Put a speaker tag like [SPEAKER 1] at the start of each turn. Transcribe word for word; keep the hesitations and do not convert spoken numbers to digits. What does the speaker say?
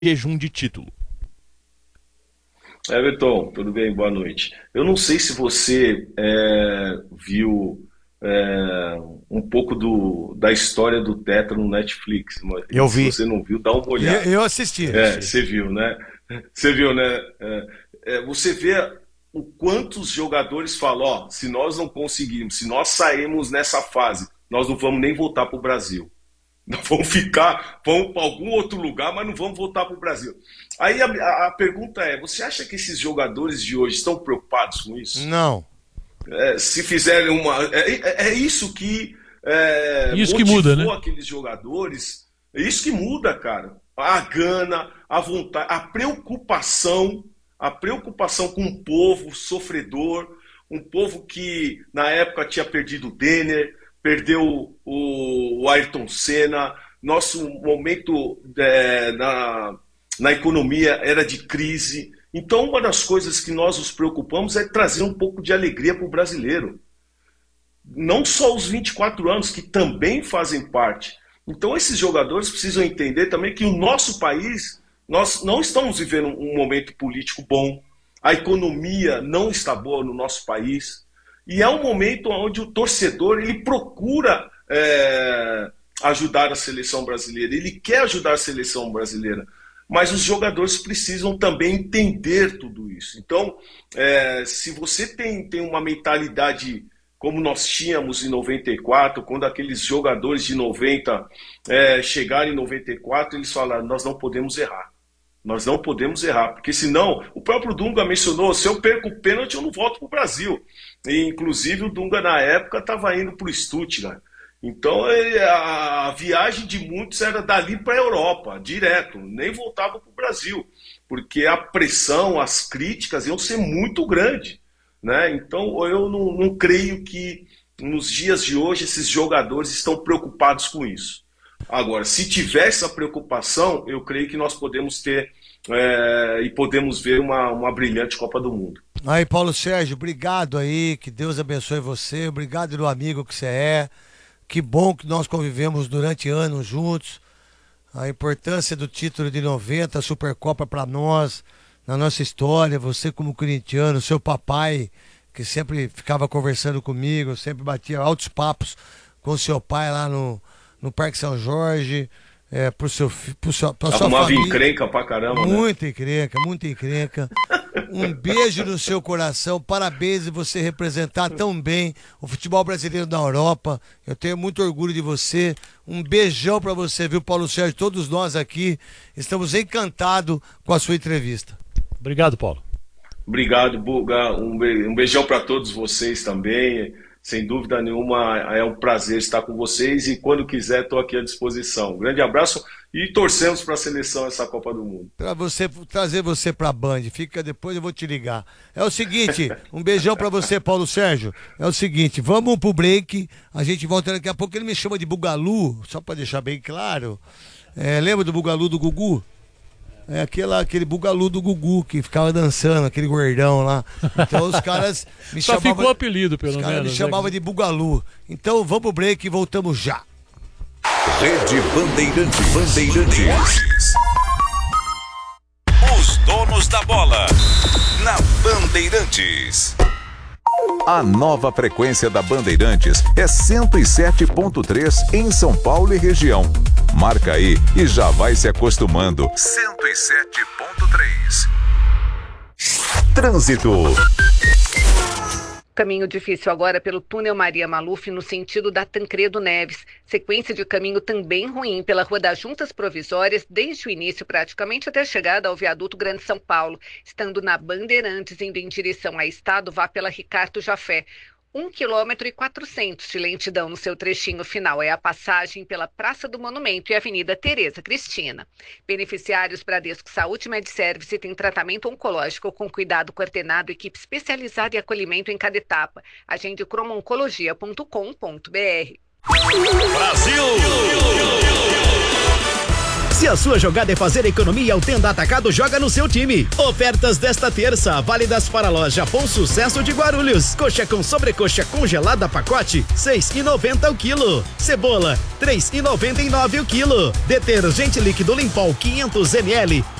[SPEAKER 1] jejum de título.
[SPEAKER 2] Everton, tudo bem? Boa noite. Eu não sei se você é, viu é, um pouco do, da história do Tetra no Netflix, mas
[SPEAKER 3] Eu
[SPEAKER 2] se
[SPEAKER 3] vi.
[SPEAKER 2] você não viu, dá uma
[SPEAKER 3] Eu,
[SPEAKER 2] olhada.
[SPEAKER 3] eu assisti.
[SPEAKER 2] É, você viu, né? Você viu, né? É, é, você vê o quantos jogadores falam, ó, se nós não conseguirmos, se nós sairmos nessa fase, nós não vamos nem voltar para o Brasil. Nós vamos ficar, vamos para algum outro lugar, mas não vamos voltar para o Brasil. Aí a, a, a pergunta é, você acha que esses jogadores de hoje estão preocupados com isso?
[SPEAKER 3] Não.
[SPEAKER 2] É, se fizerem uma... É, é, é isso que é,
[SPEAKER 4] Isso que
[SPEAKER 2] motivou
[SPEAKER 4] muda, né?
[SPEAKER 2] aqueles jogadores. É isso que muda, cara. A gana, a vontade, a preocupação, a preocupação com um povo sofredor, um povo que na época tinha perdido o Denner, perdeu o, o Ayrton Senna, nosso momento é, na, na economia era de crise. Então, uma das coisas que nós nos preocupamos é trazer um pouco de alegria para o brasileiro. Não só os vinte e quatro anos, que também fazem parte. Então, esses jogadores precisam entender também que o nosso país, nós não estamos vivendo um momento político bom, a economia não está boa no nosso país, e é um momento onde o torcedor ele procura é, ajudar a seleção brasileira, ele quer ajudar a seleção brasileira, mas os jogadores precisam também entender tudo isso. Então, é, se você tem, tem uma mentalidade como nós tínhamos em noventa e quatro, quando aqueles jogadores de noventa é, chegaram em noventa e quatro, eles falaram, nós não podemos errar. Nós não podemos errar, porque senão, o próprio Dunga mencionou, se eu perco o pênalti eu não volto para o Brasil. E, inclusive o Dunga na época estava indo para o Stuttgart. Então a viagem de muitos era dali para a Europa, direto, nem voltava para o Brasil, porque a pressão, as críticas iam ser muito grandes. Né? Então eu não, não creio que nos dias de hoje esses jogadores estão preocupados com isso. Agora, se tiver essa preocupação, eu creio que nós podemos ter é, e podemos ver uma, uma brilhante Copa do Mundo.
[SPEAKER 3] Aí, Paulo Sérgio, obrigado aí, que Deus abençoe você, obrigado do amigo que você é, que bom que nós convivemos durante anos juntos, a importância do título de noventa, a Supercopa para nós, na nossa história, você como corintiano, seu papai, que sempre ficava conversando comigo, sempre batia altos papos com seu pai lá no no Parque São Jorge, é, pro seu, pro seu, pra sua
[SPEAKER 2] Arrumava
[SPEAKER 3] família.
[SPEAKER 2] encrenca pra caramba,
[SPEAKER 3] Muita
[SPEAKER 2] né?
[SPEAKER 3] encrenca, muita encrenca. Um beijo no seu coração, parabéns de você representar tão bem o futebol brasileiro na Europa. Eu tenho muito orgulho de você. Um beijão pra você, viu, Paulo Sérgio? Todos nós aqui estamos encantados com a sua entrevista.
[SPEAKER 4] Obrigado, Paulo.
[SPEAKER 2] Obrigado, Buga. Um beijão pra todos vocês também. Sem dúvida nenhuma, é um prazer estar com vocês e quando quiser estou aqui à disposição. Um grande abraço e torcemos para a seleção essa Copa do Mundo.
[SPEAKER 3] Para você trazer você para a Band, fica depois eu vou te ligar. É o seguinte, um beijão para você, Paulo Sérgio. É o seguinte, vamos pro break, a gente volta daqui a pouco. Ele me chama de Bugalu, só para deixar bem claro. É, lembra do Bugalu do Gugu? É aquele, aquele bugalu do Gugu que ficava dançando, aquele gordão lá. Então os caras me
[SPEAKER 4] Só
[SPEAKER 3] chamavam.
[SPEAKER 4] ficou o apelido, pelo
[SPEAKER 3] os
[SPEAKER 4] menos.
[SPEAKER 3] caras me chamavam
[SPEAKER 4] né?
[SPEAKER 3] de Bugalu. Então vamos pro break e voltamos já.
[SPEAKER 5] Rede Bandeirantes. Bandeirantes. Os donos da bola. Na Bandeirantes. A nova frequência da Bandeirantes é cento e sete ponto três em São Paulo e região. Marca aí e já vai se acostumando. cento e sete ponto três. Trânsito.
[SPEAKER 6] Caminho difícil agora pelo túnel Maria Maluf no sentido da Tancredo Neves. Sequência de caminho também ruim pela Rua das Juntas Provisórias, desde o início praticamente até a chegada ao viaduto Grande São Paulo. Estando na Bandeirantes, indo em direção a Estado, vá pela Ricardo Jafé. um quilômetro e quatrocentos de lentidão no seu trechinho final. É a passagem pela Praça do Monumento e Avenida Tereza Cristina. Beneficiários Bradesco Saúde Medservice tem tratamento oncológico com cuidado coordenado, equipe especializada e acolhimento em cada etapa. Agende cromoncologia ponto com ponto br.
[SPEAKER 5] Brasil!
[SPEAKER 1] Se a sua jogada é fazer economia, o Tenda Atacado joga no seu time. Ofertas desta terça, válidas para a loja Bom Sucesso de Guarulhos. Coxa com sobrecoxa congelada pacote, seis e noventa o quilo. Cebola, três e noventa e nove o quilo. Detergente líquido Limpol quinhentos mililitros,